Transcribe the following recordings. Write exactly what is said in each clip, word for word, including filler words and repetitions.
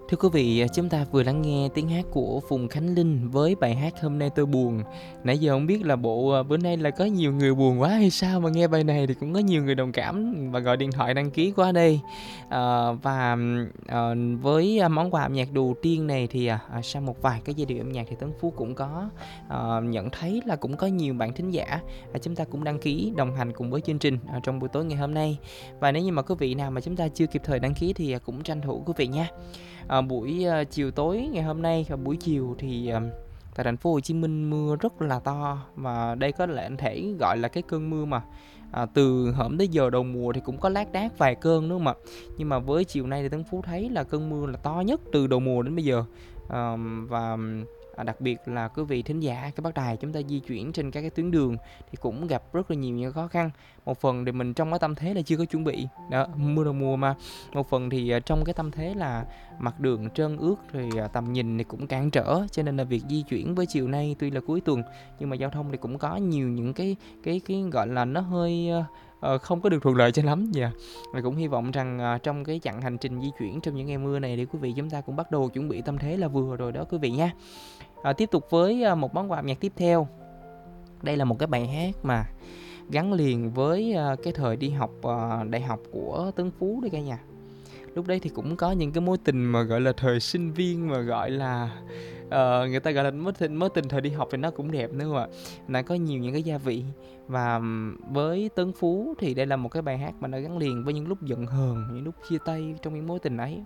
Thưa quý vị, chúng ta vừa lắng nghe tiếng hát của Phùng Khánh Linh với bài hát "Hôm nay tôi buồn". Nãy giờ hông biết là bộ, ờ, bữa nay là có nhiều người buồn quá hay sao mà nghe bài này thì cũng có nhiều người đồng cảm và gọi điện thoại đăng ký qua đây. Ờ, và, ờ, với, a, món quà âm nhạc đầu tiên này thì, à, à, sau một vài cái giai điệu âm nhạc thì Tuấn Phú cũng có, ờ, nhận thấy là cũng có nhiều bạn thính giả, à, chúng ta cũng đăng ký đồng hành cùng với chương trình, ờ, trong buổi tối ngày hôm nay. Và nếu như mà quý vị nào mà chúng ta chưa kịp thời đăng ký thì, à, cũng tranh thủ quý vị nha. Ờ, buổi, ơ, chiều tối ngày hôm nay và buổi chiều thì, ờm, tại thành phố Hồ Chí Minh mưa rất là to và đây có lẽ thể gọi là cái cơn mưa mà, à, từ hổm tới giờ đầu mùa thì cũng có lác đác vài cơn, đúng hông ạ? Nhưng mà với chiều nay thì Tuấn Phú thấy là cơn mưa là to nhất từ đầu mùa đến bây giờ. Ờm, và, à, đặc biệt là quý vị thính giả cái Bắc Đài chúng ta di chuyển trên các cái tuyến đường thì cũng gặp rất là nhiều những khó khăn. Một phần thì mình trong cái tâm thế là chưa có chuẩn bị, đó, mưa đầu mùa mà. Một phần thì, ờ, trong cái tâm thế là mặt đường trơn ướt rồi, à, tầm nhìn thì cũng cản trở, cho nên là việc di chuyển với chiều nay tuy là cuối tuần nhưng mà giao thông thì cũng có nhiều những cái cái cái, gọi là, nó hơi, ơ, ờ, không có được thuận lợi cho lắm, yeah. Và cũng hy vọng rằng, à, trong cái chặng hành trình di chuyển trong những ngày mưa này thì quý vị chúng ta cũng bắt đầu chuẩn bị tâm thế là vừa rồi đó quý vị nha. À, tiếp tục với, a, một món quà âm nhạc tiếp theo. Đây là một cái bài hát mà gắn liền với, a, cái thời đi học, ờ, đại học của Tuấn Phú đây cả nhà. Lúc đấy thì cũng có những cái mối tình mà, gọi là, thời sinh viên mà, gọi là, ờ, người ta gọi là mối tình mối tình thời đi học thì nó cũng đẹp, đúng không ạ? Nó có nhiều những cái gia vị và, ừm, với Tuấn Phú thì đây là một cái bài hát mà nó gắn liền với những lúc giận hờn, những lúc chia tay trong những mối tình ấy.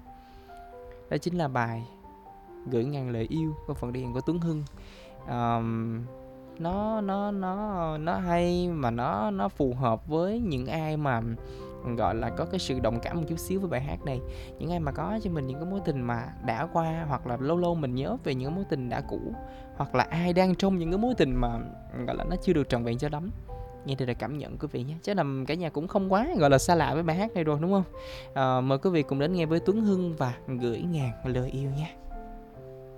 Đó chính là bài "Gửi ngàn lời yêu" qua phần thể hiện của Tuấn Hưng. Ờm, nó nó nó nó hay mà nó nó phù hợp với những ai mà, gọi là, có cái sự đồng cảm một chút xíu với bài hát này. Những ai mà có cho mình những cái mối tình mà đã qua hoặc là lâu lâu mình nhớ về những mối tình đã cũ, hoặc là ai đang trong những cái mối tình mà, gọi là, nó chưa được trọn vẹn cho lắm. Nghe thì là cảm nhận quý vị nhé. Chắc là cả nhà cũng không quá, gọi là, xa lạ với bài hát này rồi, đúng không? Ờ, mời quý vị cùng đến nghe với Tuấn Hưng và "Gửi ngàn lời yêu" nha.